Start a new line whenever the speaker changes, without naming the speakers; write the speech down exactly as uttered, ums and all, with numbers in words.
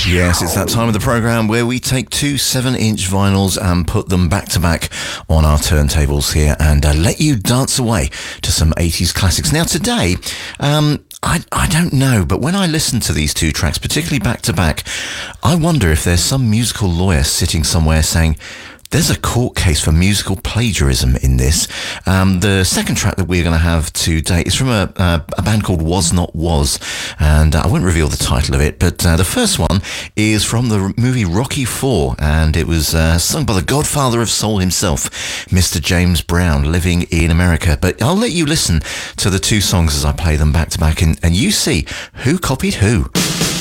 Yes, it's that time of the programme where we take two seven-inch vinyls and put them back-to-back on our turntables here and uh, let you dance away to some eighties classics. Now, today, um, I, I don't know, but when I listen to these two tracks, particularly back-to-back, I wonder if there's some musical lawyer sitting somewhere saying, there's a court case for musical plagiarism in this. Um, the second track that we're going to have today is from a, uh, a band called Was Not Was, and uh, I won't reveal the title of it, but uh, the first one is from the movie Rocky four, and it was uh, sung by the godfather of soul himself, Mister James Brown, living in America. But I'll let you listen to the two songs as I play them back to back, and, and you see who copied who.